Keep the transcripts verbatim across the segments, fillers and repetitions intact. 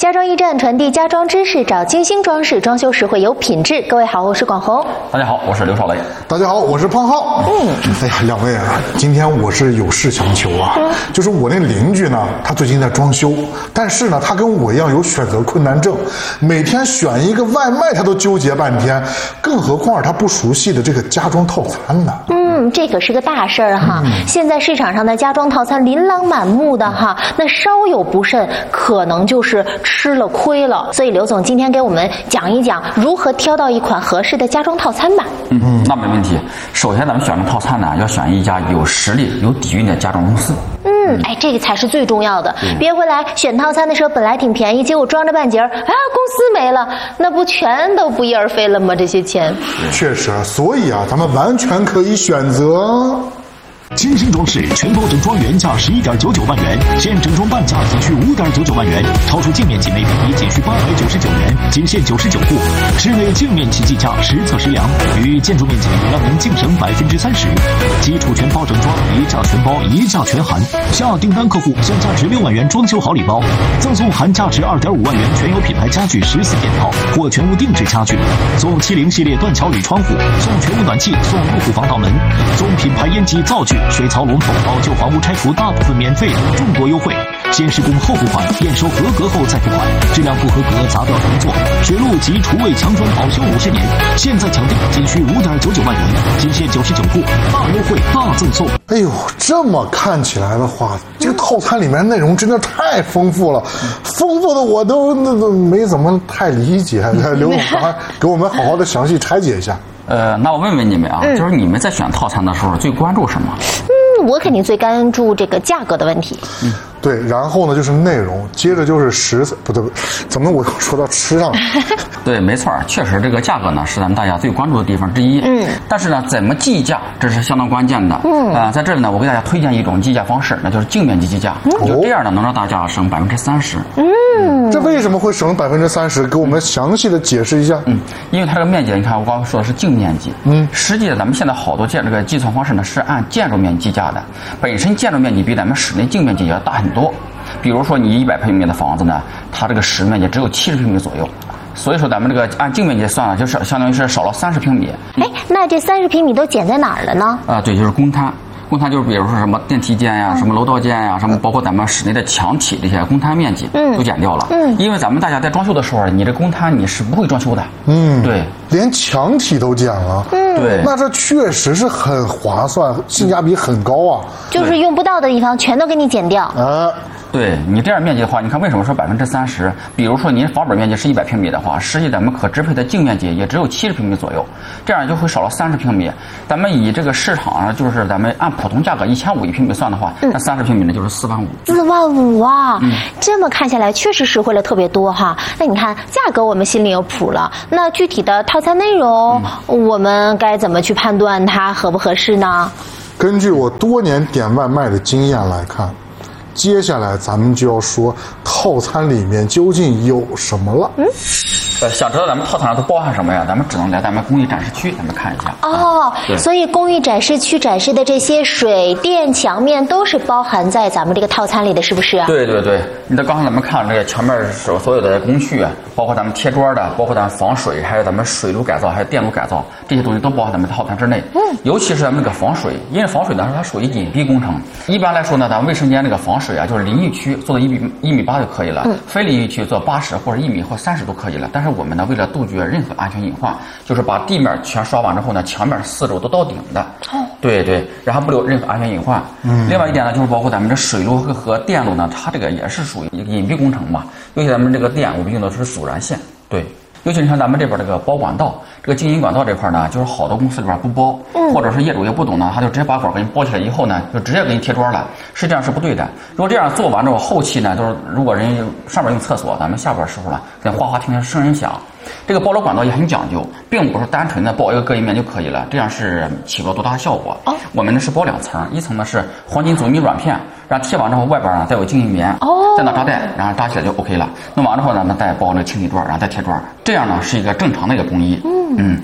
家装驿站传递家装知识，找金星装饰，装修实惠有品质。各位好，我是广红。 大家好，我是刘少雷。 大家好，我是胖浩。嗯，哎呀，两位啊，今天我是有事相求啊。嗯、就是我那邻居呢，他最近在装修，但是呢，他跟我一样有选择困难症，每天选一个外卖他都纠结半天，更何况他不熟悉的这个家装套餐呢？ 嗯，这可是个大事儿哈。嗯、现在市场上的家装套餐琳琅满目的哈，那稍有不慎，可能就是吃了亏了。所以刘总今天给我们讲一讲如何挑到一款合适的家装套餐吧。 嗯，那没问题。首先咱们选择套餐呢，要选一家有实力、有底蕴的家装公司。 嗯，哎，这个才是最重要的。嗯、别回来选套餐的时候本来挺便宜，结果装着半截儿，啊，公司没了，那不全都不翼而飞了吗？这些钱。 确实，所以啊，咱们完全可以选择。 金星装饰全包整装原价十一点九九万元，现整装半价仅需五点九九万元，超出净面积每平米仅需八百九十九元，仅限九十九户。室内净面积计价实测实量，与建筑面积让您净省百分之三十。基础全包整装，一价全包，一价全含。下订单客户享价值六万元装修好礼包，赠送含价值二点五万元全有品牌家具十四件套或全屋定制家具，送七零系列断桥铝窗户，送全屋暖气，送入户防盗门，送品牌烟机灶具。水槽龙头，老旧房屋拆除大部分免费，众多优惠。先施工后付款，验收合格后再付款，质量不合格砸掉重做。水路及厨卫墙砖保修五十年，现在抢订仅需五点九九万元，仅限九十九户，大优惠大赠送。 哎呦，这么看起来的话，这个套餐里面内容真的太丰富了，丰富的我都那都没怎么太理解。刘总，给我们好好的详细拆解一下。 呃，那我问问你们啊，嗯、就是你们在选套餐的时候最关注什么？ 嗯，我肯定最关注这个价格的问题。 嗯，对，然后呢就是内容，接着就是食材，不对，怎么我又说到吃上了？ 对，没错，确实这个价格呢是咱们大家最关注的地方之一。嗯，但是呢，怎么计价这是相当关键的。嗯，啊、呃，在这里呢，我给大家推荐一种计价方式，那就是净面积计价。嗯、就这样呢，能让大家省百分之三十。 嗯，这为什么会省百分之三十？给我们详细的解释一下。 嗯，因为它这个面积，你看我刚刚说的是净面积。嗯，实际咱们现在好多建这个计算方式呢是按建筑面积计价的，本身建筑面积比咱们室内净面积要大很多。比如说你一百平米的房子呢，它这个室面积只有七十平米左右，所以说咱们这个按净面积算了，就是相当于是少了三十平米。 哎，那这三十平米都减在哪儿了呢？ 啊，对，就是公摊。公摊就是比如说什么电梯间呀、什么楼道间呀、什么包括咱们室内的墙体这些公摊面积，嗯，都减掉了。嗯，因为咱们大家在装修的时候，你这公摊你是不会装修的。嗯，对， 连墙体都减了。嗯， 对， 那这确实是很划算，性价比很高啊。 就是用不到的地方全都给你减掉。 啊。 对你这样面积的话，你看为什么说百分之三十？比如说您房本面积是一百平米的话，实际咱们可支配的净面积也只有七十平米左右，这样就会少了三十平米。咱们以这个市场上就是咱们按普通价格一千五一平米算的话，那三十平米呢就是四万五。 四万五啊！嗯、这么看下来确实实惠了特别多哈。那你看价格我们心里有谱了，那具体的套餐内容，嗯、我们该怎么去判断它合不合适呢？ 根据我多年点外卖的经验来看。接下来咱们就要说套餐里面究竟有什么了。嗯， 呃，想知道咱们套餐上都包含什么呀？咱们只能来咱们工艺展示区，咱们看一下。 哦，啊、所以工艺展示区展示的这些水电墙面都是包含在咱们这个套餐里的，是不是啊？ 对对对，你看刚才咱们看这个墙面所所有的工序，包括咱们贴砖的，包括咱们防水，还有咱们水路改造，还有电路改造，这些东西都包含咱们套餐之内。嗯，尤其是咱们这个防水，因为防水呢它属于隐蔽工程。一般来说呢，咱们卫生间这个防水啊，就是淋浴区做到一米一米八就可以了，嗯、非淋浴区做八十或者一米或三十都可以了。但是我们呢，为了杜绝任何安全隐患，就是把地面全刷完之后呢，墙面四周都到顶的。哦，对对，然后不留任何安全隐患。嗯，另外一点呢，就是包括咱们这水路和电路呢，它这个也是属于一个隐蔽工程嘛。尤其咱们这个电，我们用的是阻燃线。对。尤其你看咱们这边这个包管道，这个经营管道这块呢，就是好多公司里边不包，嗯、或者是业主也不懂呢，他就直接把管给你包起来以后呢，就直接给你贴砖了，实际上是不对的。如果这样做完之后，后期呢，就是如果人上边用厕所，咱们下边时候呢，跟哗哗听见声音响。这个包楼管道也很讲究，并不是单纯的包一个隔音面就可以了，这样是起不了多大的效果。哦，我们呢是包两层，一层呢是黄金阻尼软片，然后贴完之后外边呢再有静音棉，哦，再拿扎带，然后扎起来就 OK 了。弄完之后呢，那再包那个清理砖，然后再贴砖，这样呢是一个正常的一个工艺。嗯嗯。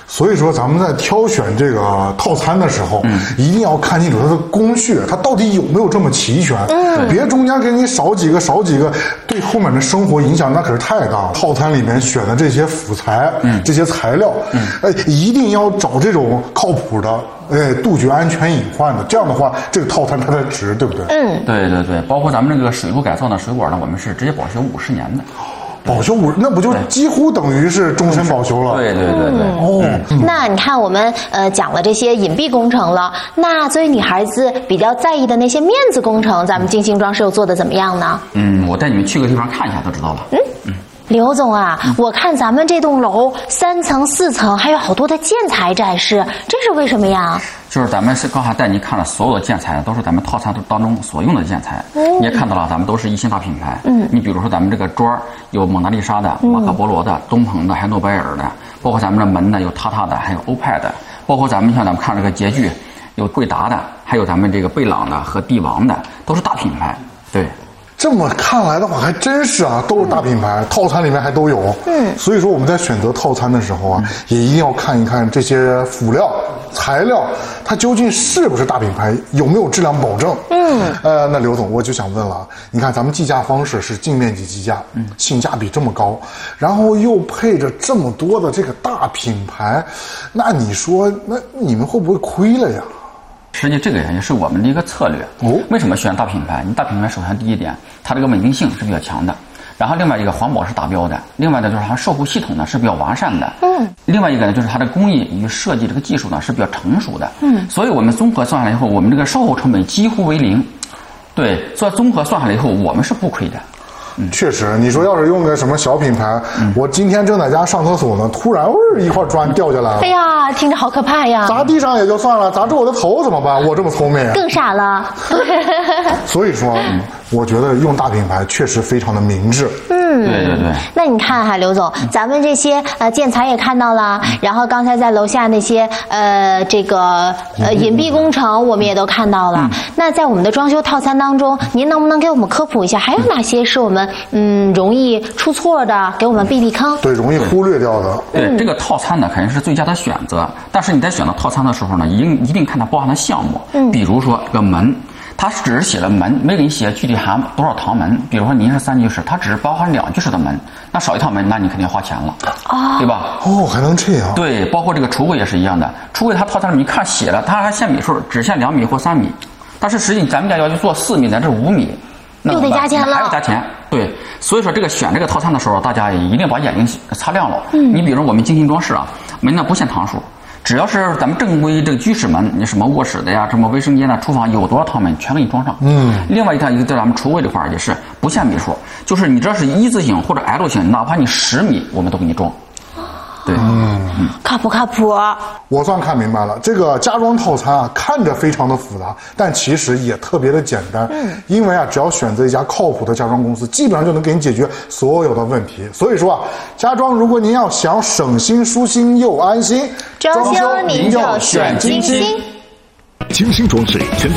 所以说咱们在挑选这个套餐的时候，嗯，一定要看清楚它的工序，它到底有没有这么齐全，嗯，别中间给你少几个少几个，对后面的生活影响那可是太大了。套餐里面选的这些辅材，嗯，这些材料，嗯，哎，一定要找这种靠谱的。哎，杜绝安全隐患的，这样的话，这个套餐它才值，对不对？ 嗯， 对对对，包括咱们这个水路改造的水果呢，我们是直接保修五十年的。 保修五，那不就几乎等于是终身保修了？ 对对对对。 哦， 嗯、那你看我们呃讲了这些隐蔽工程了，那作为女孩子比较在意的那些面子工程，咱们精心装饰又做的怎么样呢？ 嗯，我带你们去个地方看一下就知道了。 嗯嗯。刘总啊，嗯、我看咱们这栋楼三层四层还有好多的建材展示，这是为什么呀？ 就是咱们是刚才带你看了所有的建材，都是咱们套餐当中所用的建材。嗯、你也看到了，咱们都是一线大品牌。嗯，你比如说咱们这个桌有蒙娜丽莎的、马可波罗的、东鹏的，还有诺贝尔的，包括咱们的门呢有塔塔的，还有欧派的，包括咱们像咱们看这个洁具，有贵达的，还有咱们这个贝朗的和帝王的，都是大品牌。对。 这么看来的话，还真是啊，都是大品牌，嗯、套餐里面还都有。嗯，所以说我们在选择套餐的时候啊，嗯、也一定要看一看这些辅料、材料，它究竟是不是大品牌，有没有质量保证。嗯，呃，那刘总，我就想问了，你看咱们计价方式是净面积计价，嗯，性价比这么高，然后又配着这么多的这个大品牌，那你说，那你们会不会亏了呀？ 实际这个也是我们的一个策略。哦，为什么选大品牌？你大品牌首先第一点，它这个稳定性是比较强的，然后另外一个环保是达标的，另外呢就是它售后系统呢是比较完善的。嗯，另外一个呢就是它的工艺与设计这个技术呢是比较成熟的。嗯，所以我们综合算下来以后，我们这个售后成本几乎为零。对，所以综合算下来以后，我们是不亏的。 嗯，确实，你说要是用个什么小品牌，嗯、我今天正在家上厕所呢，突然味一块砖掉下来了。 哎呀，听着好可怕呀！ 砸地上也就算了，砸住我的头怎么办？我这么聪明， 更傻了。 所以说，嗯、我觉得用大品牌确实非常的明智。 嗯， 对对对。 那你看哈，刘总，咱们这些呃建材也看到了，然后刚才在楼下那些呃这个呃隐蔽工程我们也都看到了。嗯、那在我们的装修套餐当中，您能不能给我们科普一下，还有哪些是我们嗯容易出错的，给我们避避坑？ 对，容易忽略掉的。 对，嗯、这个套餐呢肯定是最佳的选择，但是你在选择套餐的时候呢，一定一定看它包含的项目。嗯，比如说这个门。它只是写了门，没给你写具体含多少堂门。比如说您是三居室，它只是包含两居室的门，那少一套门，那你肯定要花钱了，啊、对吧？ 哦，还能这样？ 对，包括这个橱柜也是一样的，橱柜它套餐里面看写了，它还限米数，只限两米或三米，但是实际咱们家要去做四米，咱这五米， 又得加钱了， 还要加钱。对，所以说这个选这个套餐的时候，大家也一定把眼睛擦亮了。嗯，你比如我们精心装饰啊，门呢不限堂数。只要是咱们正规这个居室门，你什么卧室的呀，什么卫生间呐、厨房有多少套门，全给你装上。嗯。另外一条，一个在咱们橱柜这块也是不限米数，就是你只要是一字形或者 L 型，哪怕你十米，我们都给你装。对，嗯， 靠谱靠谱。 我算看明白了，这个家装套餐啊，看着非常的复杂，但其实也特别的简单。嗯，因为啊，只要选择一家靠谱的家装公司，基本上就能给你解决所有的问题。所以说啊，家装如果您要想省心、舒心又安心， 装修您就选金星。 金星装饰全